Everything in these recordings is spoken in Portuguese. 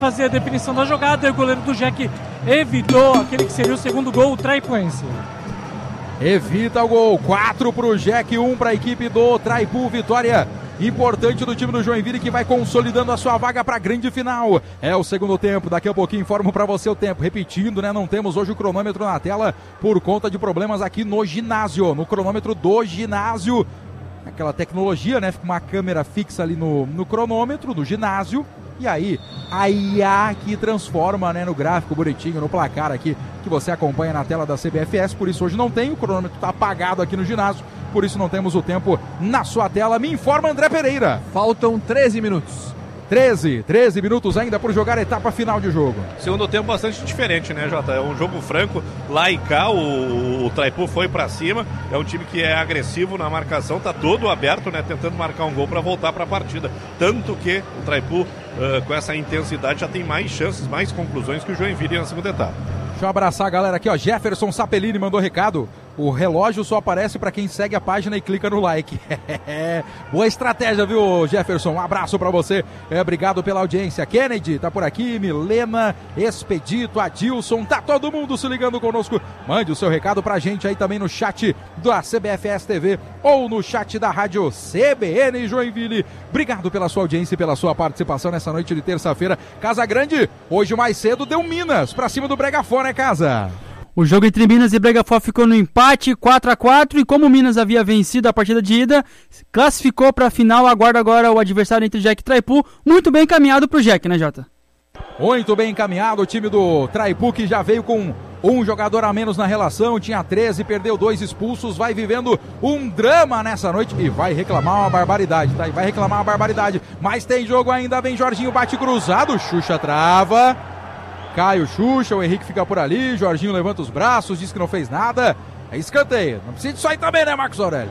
fazer a definição da jogada, e o goleiro do Jack evitou aquele que seria o segundo gol, o Traipuense. Evita o gol, 4 para o Jack, 1 para a equipe do Traipu. Vitória importante do time do Joinville, que vai consolidando a sua vaga para a grande final. É o segundo tempo, daqui a pouquinho informo para você o tempo. Repetindo, né, não temos hoje o cronômetro na tela por conta de problemas aqui no ginásio, no cronômetro do ginásio. Aquela tecnologia, né, fica uma câmera fixa ali no cronômetro do ginásio. E aí, a IA que transforma, né, no gráfico bonitinho, no placar aqui, que você acompanha na tela da CBFS. Por isso hoje não tem, o cronômetro está apagado aqui no ginásio, por isso não temos o tempo na sua tela. Me informa André Pereira. Faltam 13 minutos. 13 minutos ainda por jogar a etapa final de jogo. Segundo tempo bastante diferente, né, Jota? É um jogo franco, lá e cá o Traipu foi pra cima, é um time que é agressivo na marcação, tá todo aberto, né, tentando marcar um gol pra voltar pra partida, tanto que o Traipu com essa intensidade já tem mais chances, mais conclusões que o Joinville na segunda etapa. Deixa eu abraçar a galera aqui, ó. Jefferson Sapelini mandou recado. O relógio só aparece para quem segue a página e clica no like. Boa estratégia, viu, Jefferson? Um abraço para você. Obrigado pela audiência. Kennedy tá por aqui, Milena, Expedito, Adilson, tá todo mundo se ligando conosco. Mande o seu recado pra gente aí também no chat da CBFS TV ou no chat da rádio CBN Joinville. Obrigado pela sua audiência e pela sua participação nessa noite de terça-feira. Casa Grande, hoje mais cedo deu Minas pra cima do Bragafó, né, Casa? O jogo entre Minas e Bragafó ficou no empate 4-4 e como o Minas havia vencido a partida de ida, classificou para a final, aguarda agora o adversário entre Jack e Traipu, muito bem encaminhado para o Jack, né, Jota? Muito bem encaminhado o time do Traipu, que já veio com um jogador a menos na relação, tinha 13, perdeu 2 expulsos, vai vivendo um drama nessa noite e vai reclamar uma barbaridade, tá? E vai reclamar uma barbaridade, mas tem jogo ainda, vem Jorginho, bate cruzado, Xuxa trava. Cai o Xuxa, o Henrique fica por ali, Jorginho levanta os braços, diz que não fez nada, é escanteio. Não precisa disso aí também, né, Marcos Aurélio?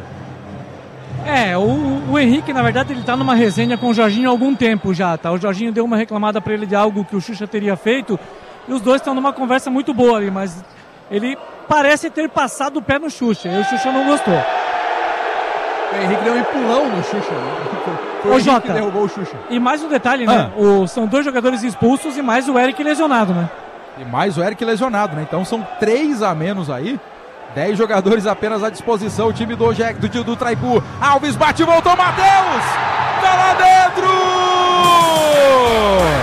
O Henrique, na verdade, ele tá numa resenha com o Jorginho há algum tempo já, tá? O Jorginho deu uma reclamada pra ele de algo que o Xuxa teria feito e os dois estão numa conversa muito boa ali, mas ele parece ter passado o pé no Xuxa e o Xuxa não gostou. O Henrique deu um empurrão no Xuxa, né? Foi o Henrique que derrubou o Xuxa. E mais um detalhe, né? São 2 jogadores expulsos e mais o Eric lesionado, né? E mais o Eric lesionado, né? Então são 3 a menos aí. 10 jogadores apenas à disposição. O time do Traipu. Alves bate e voltou, Matheus! Tá lá dentro!